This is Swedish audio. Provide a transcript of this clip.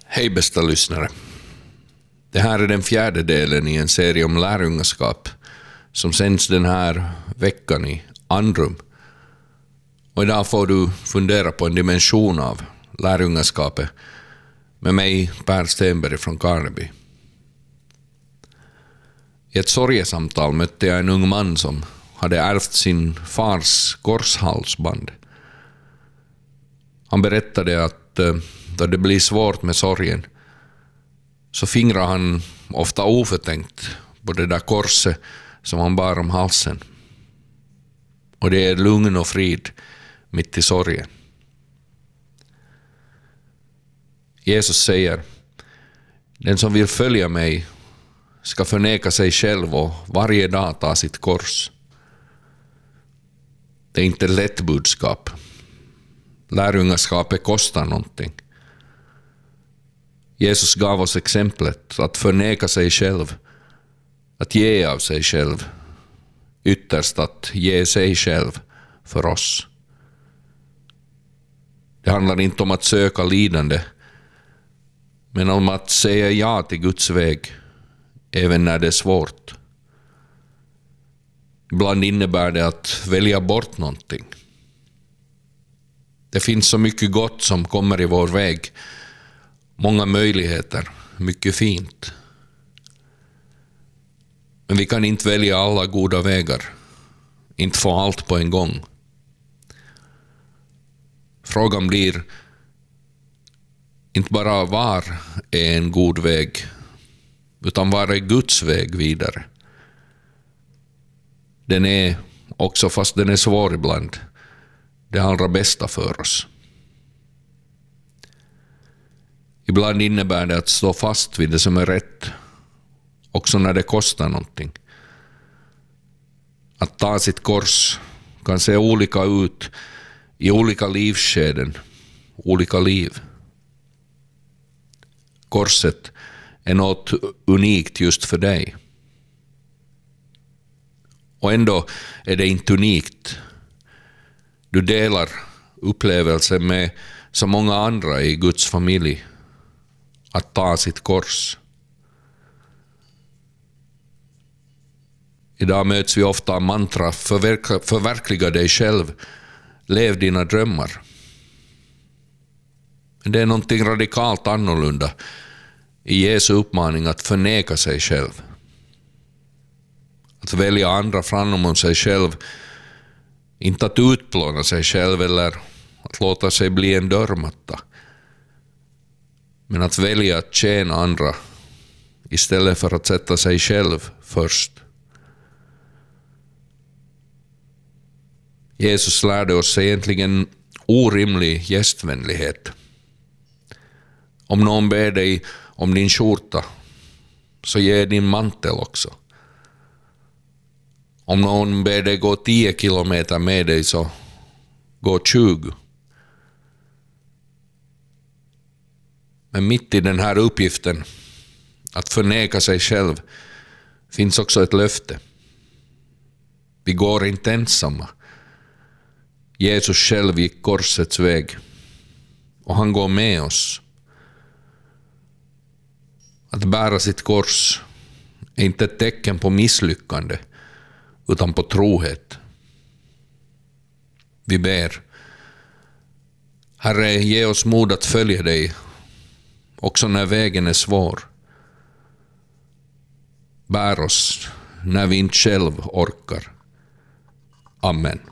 Hej bästa lyssnare. Det här är den fjärde delen i en serie om lärjungaskap som sänds den här veckan i Andrum. Och idag får du fundera på en dimension av lärjungaskapet med mig, Per Stenberg från Karneby. I ett sorgesamtal mötte jag en ung man som hade ärvt sin fars korshalsband. Han berättade att då det blir svårt med sorgen så fingrar han ofta oförtänkt på det där korset som han bar om halsen. Och det är lugn och frid mitt i sorgen. Jesus säger: den som vill följa mig ska förneka sig själv och varje dag ta sitt kors. Det är inte ett lätt budskap. Lärjungaskapet kostar någonting. Jesus gav oss exemplet att förneka sig själv, att ge av sig själv, ytterst att ge sig själv för oss. Det handlar inte om att söka lidande, men om att säga ja till Guds väg, även när det är svårt. Ibland innebär det att välja bort någonting. Det finns så mycket gott som kommer i vår väg. Många möjligheter, mycket fint. Men vi kan inte välja alla goda vägar. Inte få allt på en gång. Frågan blir inte bara var är en god väg, utan var är Guds väg vidare. Den är också, fast den är svår ibland, det allra bästa för oss. Ibland innebär det att stå fast vid det som är rätt, också när det kostar någonting. Att ta sitt kors kan se olika ut i olika livsskeden, olika liv. Korset är något unikt just för dig. Och ändå är det inte unikt. Du delar upplevelsen med så många andra i Guds familj att ta sitt kors. Idag möts vi ofta av mantra: förverkliga dig själv, lev dina drömmar. Men det är någonting radikalt annorlunda i Jesu uppmaning att förneka sig själv. Att välja andra framom sig själv, inte att utplåna sig själv eller att låta sig bli en dörrmatta. Men att välja att tjäna andra istället för att sätta sig själv först. Jesus lärde oss egentligen orimlig gästvänlighet. Om någon ber dig om din skjorta, så ge din mantel också. Om någon ber dig gå 10 kilometer med dig, så gå 20. Men mitt i den här uppgiften att förneka sig själv finns också ett löfte. Vi går inte ensamma. Jesus själv gick korsets väg och han går med oss. Att bära sitt kors är inte ett tecken på misslyckande utan på trohet. Vi ber: Herre, ge oss mod att följa dig också när vägen är svår. Bär oss när vi inte själv orkar. Amen.